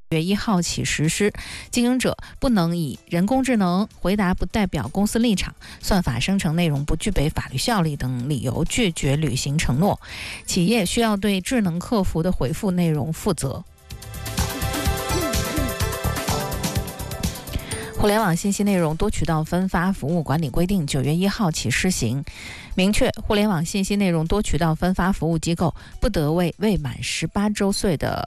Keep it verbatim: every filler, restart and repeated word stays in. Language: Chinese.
月一号起实施，经营者不能以人工智能回答不代表公司立场、算法生成内容不具备法律效力等理由拒绝履行承诺。企业需要对智能客服的回复内容负责。互联网信息内容多渠道分发服务管理规定九月一号起施行，明确互联网信息内容多渠道分发服务机构不得为未满十八周岁的